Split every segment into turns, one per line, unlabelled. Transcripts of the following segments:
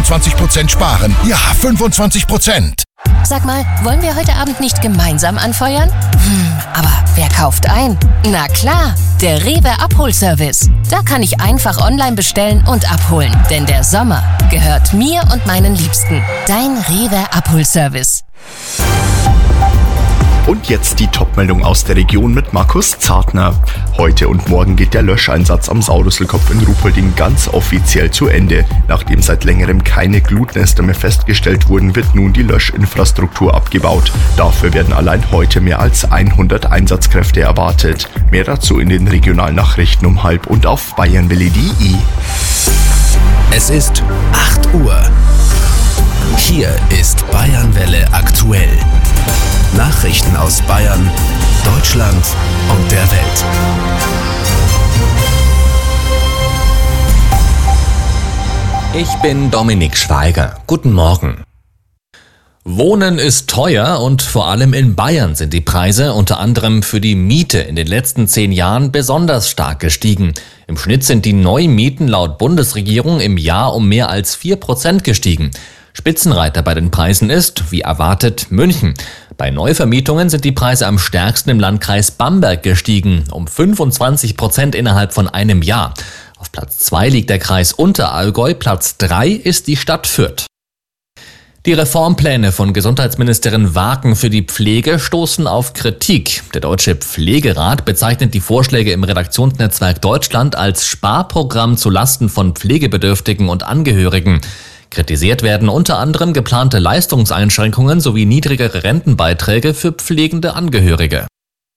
25% sparen. Ja, 25%.
Sag mal, wollen wir heute Abend nicht gemeinsam anfeuern? Aber wer kauft ein? Na klar, der Rewe Abholservice. Da kann ich einfach online bestellen und abholen. Denn der Sommer gehört mir und meinen Liebsten. Dein Rewe Abholservice.
Und jetzt die Topmeldung aus der Region mit Markus Zartner. Heute und morgen geht der Löscheinsatz am Saurüsselkopf in Ruhpolding ganz offiziell zu Ende. Nachdem seit längerem keine Glutnester mehr festgestellt wurden, wird nun die Löschinfrastruktur abgebaut. Dafür werden allein heute mehr als 100 Einsatzkräfte erwartet. Mehr dazu in den Regionalnachrichten um 12:30 und auf bayernwelle.de.
Es ist 8 Uhr. Hier ist Bayernwelle aktuell. Nachrichten aus Bayern, Deutschland und der Welt.
Ich bin Dominik Schweiger. Guten Morgen. Wohnen ist teuer und vor allem in Bayern sind die Preise unter anderem für die Miete in den letzten 10 Jahren besonders stark gestiegen. Im Schnitt sind die Neumieten laut Bundesregierung im Jahr um mehr als 4% gestiegen. Spitzenreiter bei den Preisen ist, wie erwartet, München. Bei Neuvermietungen sind die Preise am stärksten im Landkreis Bamberg gestiegen, um 25% innerhalb von einem Jahr. Auf Platz 2 liegt der Kreis Unterallgäu, Platz 3 ist die Stadt Fürth. Die Reformpläne von Gesundheitsministerin Waken für die Pflege stoßen auf Kritik. Der Deutsche Pflegerat bezeichnet die Vorschläge im Redaktionsnetzwerk Deutschland als Sparprogramm zulasten von Pflegebedürftigen und Angehörigen. Kritisiert werden unter anderem geplante Leistungseinschränkungen sowie niedrigere Rentenbeiträge für pflegende Angehörige.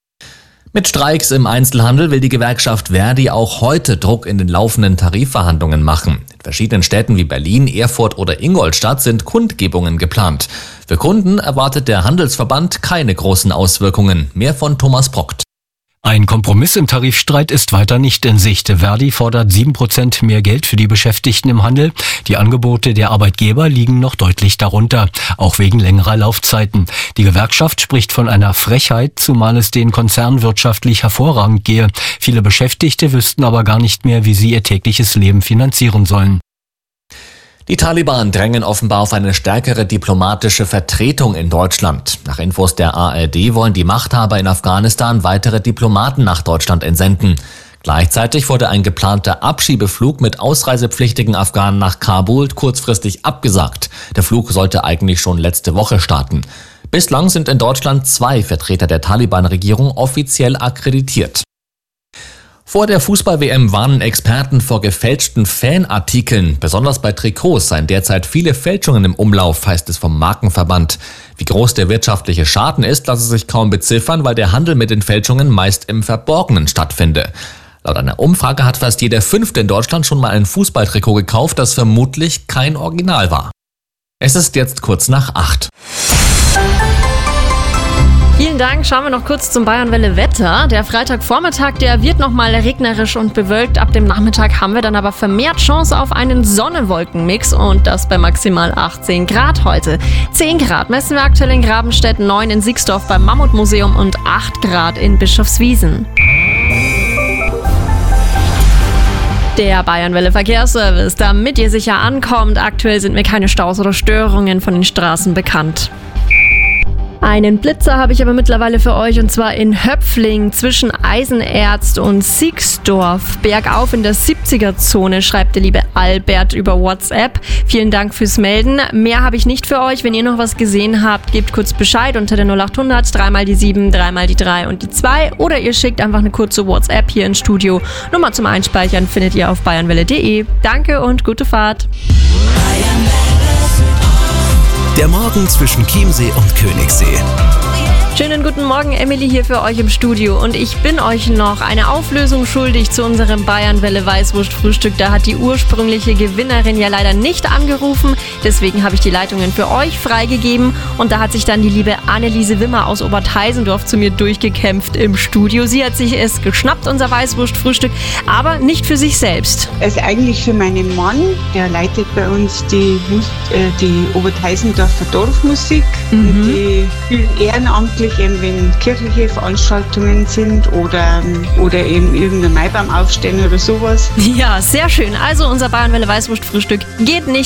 Mit Streiks im Einzelhandel will die Gewerkschaft Verdi auch heute Druck in den laufenden Tarifverhandlungen machen. In verschiedenen Städten wie Berlin, Erfurt oder Ingolstadt sind Kundgebungen geplant. Für Kunden erwartet der Handelsverband keine großen Auswirkungen. Mehr von Thomas Brockt.
Ein Kompromiss im Tarifstreit ist weiter nicht in Sicht. Verdi fordert 7% mehr Geld für die Beschäftigten im Handel. Die Angebote der Arbeitgeber liegen noch deutlich darunter, auch wegen längerer Laufzeiten. Die Gewerkschaft spricht von einer Frechheit, zumal es den Konzernen wirtschaftlich hervorragend gehe. Viele Beschäftigte wüssten aber gar nicht mehr, wie sie ihr tägliches Leben finanzieren sollen.
Die Taliban drängen offenbar auf eine stärkere diplomatische Vertretung in Deutschland. Nach Infos der ARD wollen die Machthaber in Afghanistan weitere Diplomaten nach Deutschland entsenden. Gleichzeitig wurde ein geplanter Abschiebeflug mit ausreisepflichtigen Afghanen nach Kabul kurzfristig abgesagt. Der Flug sollte eigentlich schon letzte Woche starten. Bislang sind in Deutschland 2 Vertreter der Taliban-Regierung offiziell akkreditiert. Vor der Fußball-WM warnen Experten vor gefälschten Fanartikeln. Besonders bei Trikots seien derzeit viele Fälschungen im Umlauf, heißt es vom Markenverband. Wie groß der wirtschaftliche Schaden ist, lasse sich kaum beziffern, weil der Handel mit den Fälschungen meist im Verborgenen stattfinde. Laut einer Umfrage hat fast jeder 5. in Deutschland schon mal ein Fußballtrikot gekauft, das vermutlich kein Original war. Es ist jetzt kurz nach 8.
Vielen Dank. Schauen wir noch kurz zum Bayernwelle Wetter. Der Freitagvormittag, der wird nochmal regnerisch und bewölkt. Ab dem Nachmittag haben wir dann aber vermehrt Chance auf einen Sonne-Wolken-Mix und das bei maximal 18 Grad heute. 10 Grad messen wir aktuell in Grabenstedt, 9 in Sixdorf beim Mammutmuseum und 8 Grad in Bischofswiesen. Der Bayernwelle Verkehrsservice, damit ihr sicher ankommt. Aktuell sind mir keine Staus oder Störungen von den Straßen bekannt. Einen Blitzer habe ich aber mittlerweile für euch und zwar in Höpfling zwischen Eisenerz und Sixdorf. Bergauf in der 70er-Zone, schreibt der liebe Albert über WhatsApp. Vielen Dank fürs Melden. Mehr habe ich nicht für euch. Wenn ihr noch was gesehen habt, gebt kurz Bescheid unter der 0800 3 mal die 7, 3 mal die 3 und die 2 oder ihr schickt einfach eine kurze WhatsApp hier ins Studio. Nummer zum Einspeichern findet ihr auf bayernwelle.de. Danke und gute Fahrt.
Der Morgen zwischen Chiemsee und Königssee.
Schönen guten Morgen, Emily hier für euch im Studio und ich bin euch noch eine Auflösung schuldig zu unserem Bayernwelle Weißwurst-Frühstück. Da hat die ursprüngliche Gewinnerin ja leider nicht angerufen, deswegen habe ich die Leitungen für euch freigegeben und da hat sich dann die liebe Anneliese Wimmer aus Obertheisendorf zu mir durchgekämpft im Studio. Sie hat sich es geschnappt, unser Weißwurst-Frühstück, aber nicht für sich selbst.
Es ist eigentlich für meinen Mann, der leitet bei uns die Obertheisendorfer Dorfmusik. Die spielen ehrenamtlich, wenn kirchliche Veranstaltungen sind oder eben irgendein Maibaum aufstellen oder sowas.
Ja, sehr schön. Also unser Bayernwelle Weißwurst-Frühstück geht nicht